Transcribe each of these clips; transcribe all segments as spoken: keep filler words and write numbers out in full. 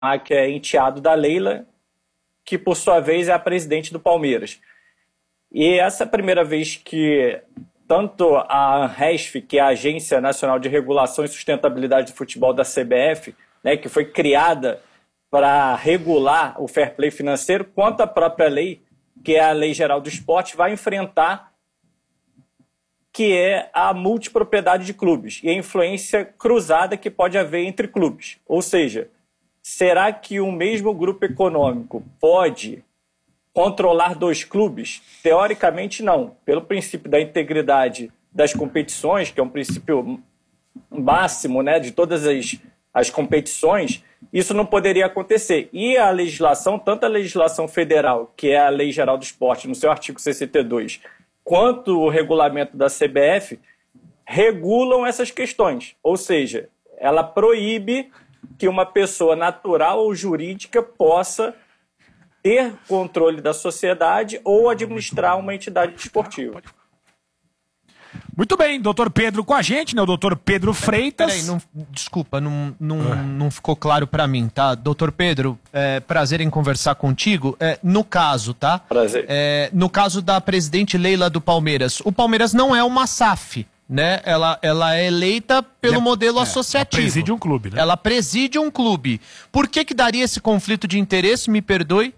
que é enteado da Leila, que por sua vez é a presidente do Palmeiras. E essa é a primeira vez que tanto a ANRESF, que é a Agência Nacional de Regulação e Sustentabilidade do Futebol da C B F, né, que foi criada para regular o fair play financeiro, quanto a própria lei, que é a Lei Geral do Esporte, vai enfrentar, que é a multipropriedade de clubes e a influência cruzada que pode haver entre clubes. Ou seja, será que o mesmo grupo econômico pode controlar dois clubes? Teoricamente, não. Pelo princípio da integridade das competições, que é um princípio máximo, né, de todas as, as competições, isso não poderia acontecer. E a legislação, tanto a legislação federal, que é a Lei Geral do Esporte, no seu artigo sessenta e dois, quanto o regulamento da C B F, regulam essas questões. Ou seja, ela proíbe que uma pessoa natural ou jurídica possa ter controle da sociedade ou administrar uma entidade esportiva. Muito bem, doutor Pedro com a gente, né? O doutor Pedro Freitas. Peraí, não, desculpa, não, não, não ficou claro pra mim, tá? Doutor Pedro, é, prazer em conversar contigo. É, no caso, tá? Prazer. É, no caso da presidente Leila do Palmeiras, o Palmeiras não é uma S A F, né? Ela, ela é eleita pelo é, modelo é, associativo. Ela preside um clube, né? Ela preside um clube. Por que que daria esse conflito de interesse? Me perdoe.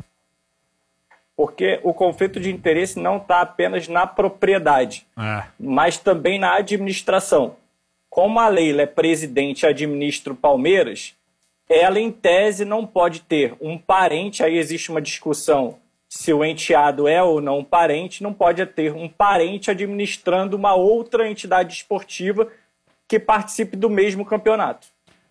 Porque o conflito de interesse não está apenas na propriedade, é. mas também na administração. Como a Leila é presidente e administra o Palmeiras, ela, em tese, não pode ter um parente, aí existe uma discussão se o enteado é ou não um parente, não pode ter um parente administrando uma outra entidade esportiva que participe do mesmo campeonato.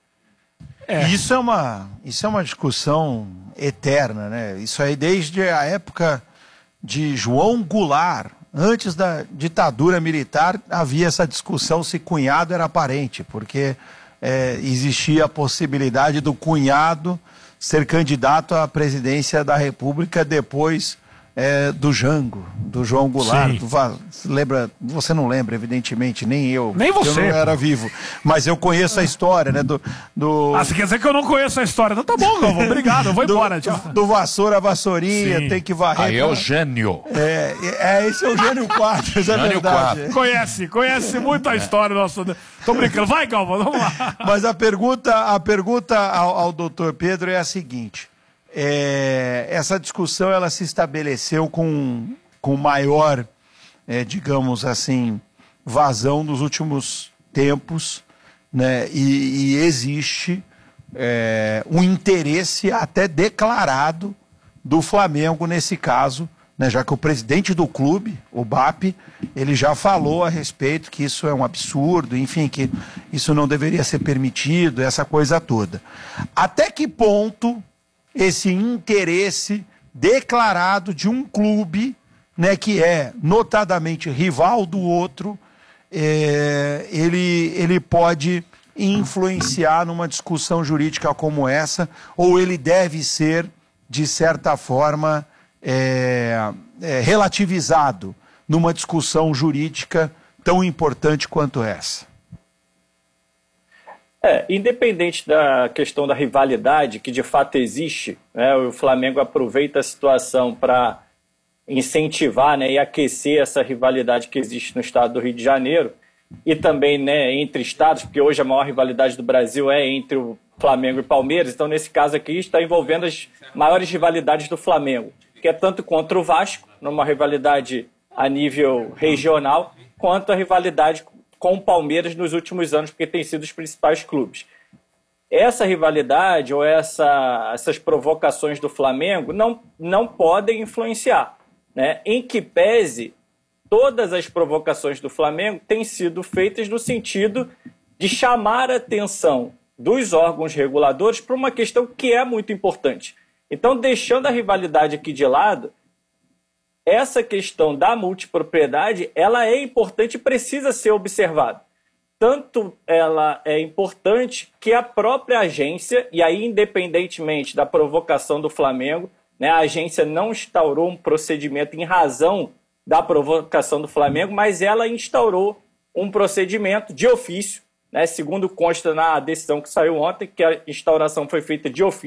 É. Isso é uma, isso é uma discussão eterna, né? Isso aí desde a época de João Goulart, antes da ditadura militar, havia essa discussão se cunhado era parente, porque é, existia a possibilidade do cunhado ser candidato à presidência da República depois é, do Jango, do João Goulart. Tu lembra? Você não lembra, evidentemente, nem eu. Nem você. Eu não era vivo. Mas eu conheço a história, né? Do, do... Ah, você quer dizer que eu não conheço a história? Então tá bom, Galvão. Obrigado, eu vou embora. Do, do vassoura, vassourinha, Sim. tem que varrer. Aí é o Gênio. É, é, esse é o Gênio Quadros, é verdade. Conhece, conhece muito a história do nosso... Tô brincando. Vai, Galvão, vamos lá. Mas a pergunta, a pergunta ao, ao doutor Pedro é a seguinte. É, essa discussão ela se estabeleceu com, com maior, é, digamos assim, vazão nos últimos tempos, né? E, e existe é, um interesse até declarado do Flamengo nesse caso, né? Já que o presidente do clube, o B A P, ele já falou a respeito que isso é um absurdo, enfim, que isso não deveria ser permitido, essa coisa toda. Até que ponto esse interesse declarado de um clube, né, que é notadamente rival do outro, é, ele, ele pode influenciar numa discussão jurídica como essa, ou ele deve ser, de certa forma, é, é, relativizado numa discussão jurídica tão importante quanto essa? É, independente da questão da rivalidade, que de fato existe, né, o Flamengo aproveita a situação para incentivar, né, e aquecer essa rivalidade que existe no estado do Rio de Janeiro e também, né, entre estados, porque hoje a maior rivalidade do Brasil é entre o Flamengo e Palmeiras, então nesse caso aqui está envolvendo as maiores rivalidades do Flamengo, que é tanto contra o Vasco, numa rivalidade a nível regional, quanto a rivalidade com o Palmeiras nos últimos anos, porque tem sido os principais clubes. Essa rivalidade ou essa, essas provocações do Flamengo não, não podem influenciar, né? Em que pese, todas as provocações do Flamengo têm sido feitas no sentido de chamar a atenção dos órgãos reguladores para uma questão que é muito importante. Então, deixando a rivalidade aqui de lado, essa questão da multipropriedade, ela é importante e precisa ser observada. Tanto ela é importante que a própria agência, e aí independentemente da provocação do Flamengo, né, a agência não instaurou um procedimento em razão da provocação do Flamengo, mas ela instaurou um procedimento de ofício, né? Segundo consta na decisão que saiu ontem, que a instauração foi feita de ofício.